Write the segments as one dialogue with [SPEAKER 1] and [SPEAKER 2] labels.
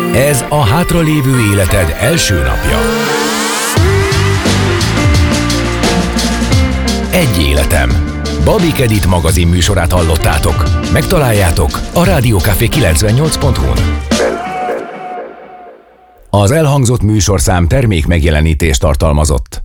[SPEAKER 1] Ez a hátralévő életed első napja. Egy életem. Babik Edit magazin műsorát hallottátok. Megtaláljátok a Rádiókafé 98.hu-n. Az elhangzott műsorszám termék megjelenítést tartalmazott.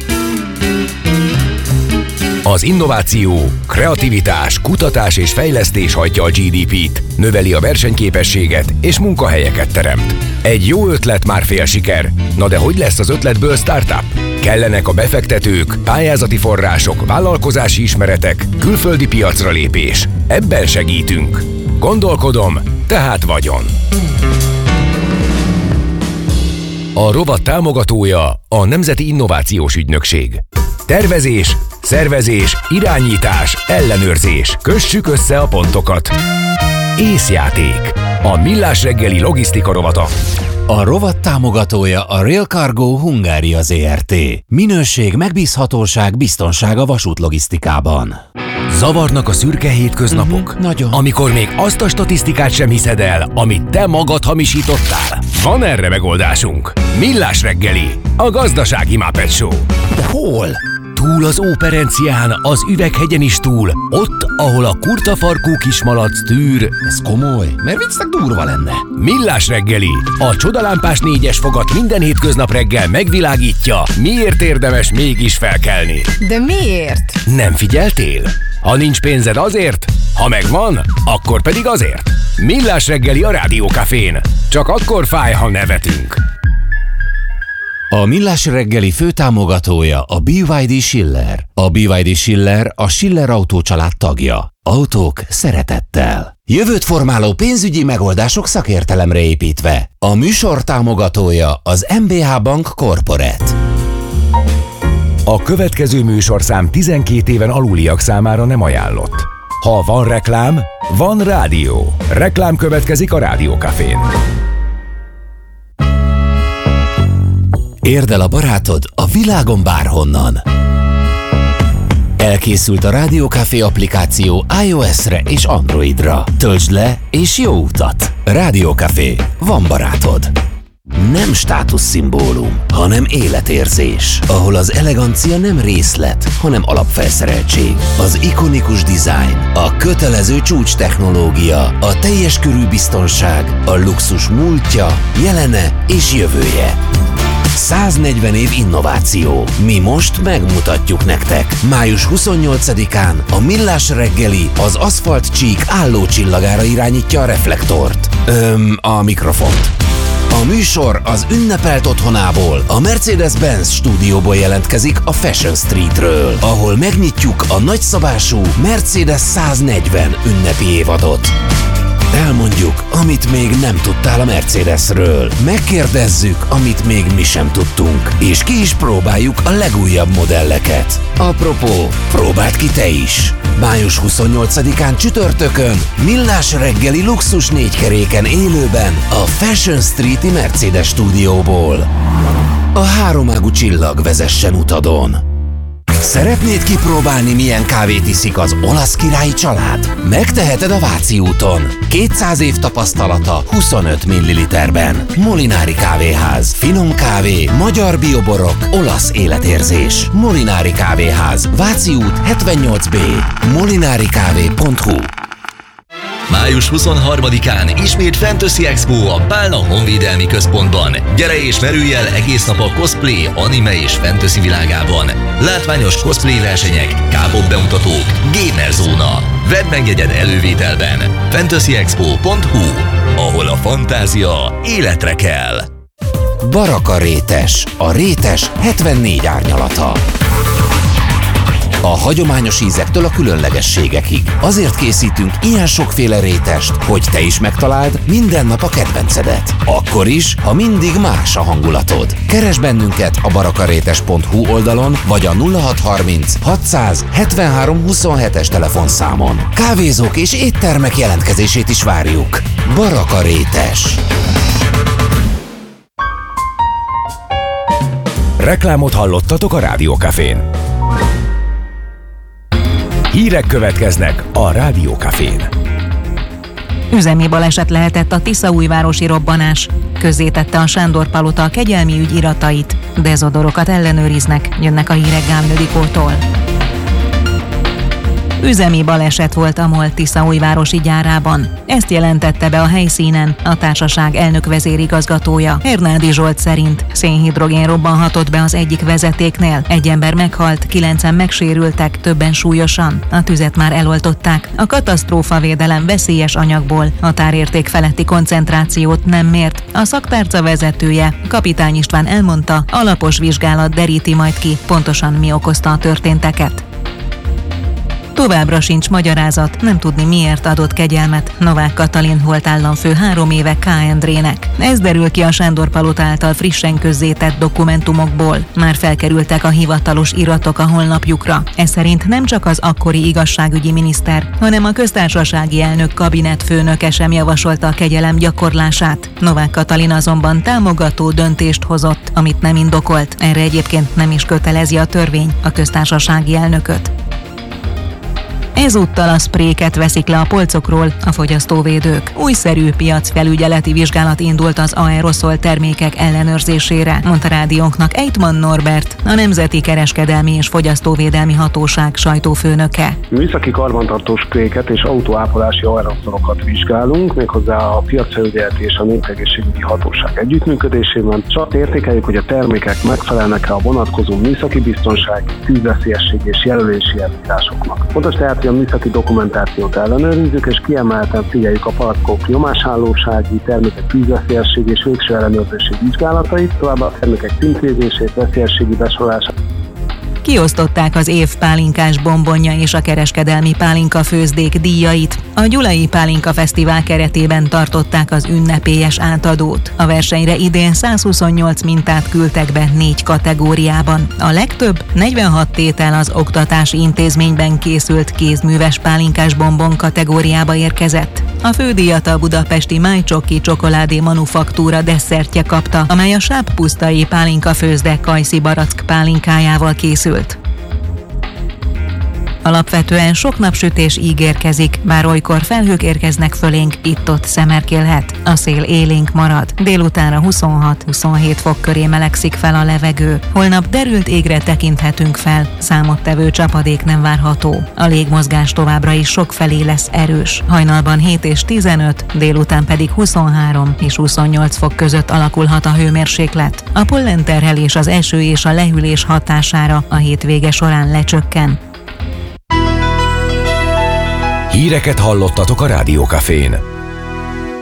[SPEAKER 1] Az innováció, kreativitás, kutatás és fejlesztés hajtja a GDP-t, növeli a versenyképességet és munkahelyeket teremt. Egy jó ötlet már fél siker. Na de hogy lesz az ötletből startup? Kellenek a befektetők, pályázati források, vállalkozási ismeretek, külföldi piacra lépés. Ebben segítünk. Gondolkodom, tehát vagyon. A rovat támogatója a Nemzeti Innovációs Ügynökség. Tervezés, szervezés, irányítás, ellenőrzés. Kössük össze a pontokat. Észjáték. A Millás reggeli logisztika rovata.
[SPEAKER 2] A rovat támogatója a Rail Cargo Hungária Zrt. Minőség, megbízhatóság, biztonság a vasútlogisztikában.
[SPEAKER 1] Zavarnak a szürke hétköznapok?
[SPEAKER 2] Nagyon.
[SPEAKER 1] Amikor még azt a statisztikát sem hiszed el, amit te magad hamisítottál? Van erre megoldásunk. Millás reggeli, a gazdasági Muppet Show.
[SPEAKER 2] De hol?
[SPEAKER 1] Túl az Óperencián, az Üveghegyen is túl, ott, ahol a kurtafarkú kismalac tűr.
[SPEAKER 2] Ez komoly, mert viccnek durva lenne.
[SPEAKER 1] Millás reggeli, a csodalámpás 4-es fogat minden hétköznap reggel megvilágítja, miért érdemes mégis felkelni.
[SPEAKER 3] De miért?
[SPEAKER 1] Nem figyeltél? Ha nincs pénzed azért, ha megvan, akkor pedig azért. Millás reggeli a Rádiókafén. Csak akkor fáj, ha nevetünk.
[SPEAKER 2] A Millás reggeli főtámogatója a BYD Schiller. A BYD Schiller a Schiller Autó család tagja. Autók szeretettel. Jövőt formáló pénzügyi megoldások szakértelemre építve. A műsor támogatója az MBH Bank Corporate.
[SPEAKER 1] A következő műsorszám 12 éven aluliak számára nem ajánlott. Ha van reklám, van rádió. Reklám következik a Rádiókafén.
[SPEAKER 2] Érd el a barátod a világon bárhonnan. Elkészült a Rádiókafé applikáció iOS-re és Androidra. Töltsd le és jó utat! Rádiókafé. Van barátod. Nem státuszszimbólum, hanem életérzés, ahol az elegancia nem részlet, hanem alapfelszereltség. Az ikonikus dizájn, a kötelező csúcstechnológia, a teljes körű biztonság, a luxus múltja, jelene és jövője. 140 év innováció. Mi most megmutatjuk nektek. Május 28-án a Millás reggeli az aszfalt csík állócsillagára irányítja a reflektort. A mikrofont. A műsor az ünnepelt otthonából, a Mercedes-Benz stúdióból jelentkezik a Fashion Streetről, ahol megnyitjuk a nagyszabású Mercedes 140 ünnepi évadot. Elmondjuk, amit még nem tudtál a Mercedesről. Megkérdezzük, amit még mi sem tudtunk. És ki is próbáljuk a legújabb modelleket. Apropó, próbáld ki te is! Május 28-án csütörtökön Millás reggeli luxus 4-keréken élőben a Fashion Street-i Mercedes stúdióból. A háromágú csillag vezessen utadon. Szeretnéd kipróbálni, milyen kávét iszik az olasz királyi család? Megteheted a Váci úton. 200 év tapasztalata 25 ml-ben. Molinári kávéház. Finom kávé, magyar bioborok, olasz életérzés. Molinári kávéház. Váci út 78B. molinarikávé.hu.
[SPEAKER 4] Május 23-án ismét Fantasy Expo a Pálna Honvédelmi Központban. Gyere és merülj el egész nap a cosplay, anime és fantasy világában. Látványos cosplay versenyek, K-pop bemutatók, gamer zóna. Vedd meg jegyed elővételben. fantasyexpo.hu, ahol a fantázia életre kell.
[SPEAKER 2] Baraka rétes. A rétes 74 árnyalata. A hagyományos ízektől a különlegességekig. Azért készítünk ilyen sokféle rétest, hogy te is megtaláld minden nap a kedvencedet. Akkor is, ha mindig más a hangulatod. Keresd bennünket a barakarétes.hu oldalon, vagy a 0630 673 27-es telefonszámon. Kávézók és éttermek jelentkezését is várjuk. Baraka rétes.
[SPEAKER 1] Reklámot hallottatok a Rádiókafén. Hírek következnek a Rádiókafén.
[SPEAKER 3] Üzemi baleset lehetett a tiszaújvárosi robbanás. Közzétette a Sándor Palota a kegyelmi ügy iratait. Dezodorokat ellenőriznek, jönnek a hírek Gál Ildikótól. Üzemi baleset volt a MOL tiszaújvárosi gyárában. Ezt jelentette be a helyszínen a társaság elnök vezérigazgatója. Hernádi Zsolt szerint szénhidrogén robbanhatott be az egyik vezetéknél. Egy ember meghalt, 9-en megsérültek, többen súlyosan. A tüzet már eloltották. A katasztrófavédelem veszélyes anyagból határérték feletti koncentrációt nem mért. A szaktárca vezetője, Kapitány István elmondta, alapos vizsgálat deríti majd ki, pontosan mi okozta a történteket. Továbbra sincs magyarázat, nem tudni miért adott kegyelmet Novák Katalin volt államfő 3 éve K. Endrének. Ez derül ki a Sándor Palota által frissen közzétett dokumentumokból. Már felkerültek a hivatalos iratok a honlapjukra. Ez szerint nem csak az akkori igazságügyi miniszter, hanem a köztársasági elnök kabinetfőnöke sem javasolta a kegyelem gyakorlását. Novák Katalin azonban támogató döntést hozott, amit nem indokolt. Erre egyébként nem is kötelezi a törvény a köztársasági elnököt. Ezúttal a spréket veszik le a polcokról a fogyasztóvédők. Újszerű piacfelügyeleti vizsgálat indult az aeroszol termékek ellenőrzésére, mondta rádiónknak Ejtman Norbert, a Nemzeti Kereskedelmi és Fogyasztóvédelmi Hatóság sajtófőnöke.
[SPEAKER 5] Műszaki karbantartó spréket és autóápolási aeroszolokat vizsgálunk, méghozzá a piacfelügyeleti és a Népegészségügyi Hatóság együttműködésében, és azt értékeljük, hogy a termékek megfelelnek-e a vonatkozó műszaki biztonság, tűzveszélyesség és jelölési előírásoknak. Fontos tehát, hogy a műszaki dokumentációt ellenőrizzük, és kiemelten figyeljük a palackok nyomásállósági, termékek tűzveszélyesség és végső ellenőrzési vizsgálatait, továbbá a termékek címkézését, veszélyességi besorolását.
[SPEAKER 3] Kiosztották az év pálinkás bombonja és a kereskedelmi pálinka főzdék díjait. A Gyulai Pálinka Fesztivál keretében tartották az ünnepélyes átadót. A versenyre idén 128 mintát küldtek be 4 kategóriában. A legtöbb, 46 tétel az oktatási intézményben készült kézműves pálinkás bombon kategóriába érkezett. A fődíjat a budapesti Májcsoki csokoládé manufaktúra desszertje kapta, amely a sáppusztai pálinka főzde kajszi barack pálinkájával készült. Alapvetően sok napsütés ígérkezik, bár olykor felhők érkeznek fölénk, itt-ott szemerkélhet. A szél élénk marad. Délutánra 26-27 fok köré melegszik fel a levegő. Holnap derült égre tekinthetünk fel, számottevő csapadék nem várható. A légmozgás továbbra is sokfelé lesz erős. Hajnalban 7 és 15, délután pedig 23 és 28 fok között alakulhat a hőmérséklet. A pollenterhelés, az eső és a lehűlés hatására a hétvége során lecsökken.
[SPEAKER 1] Híreket hallottatok a Rádió Cafén.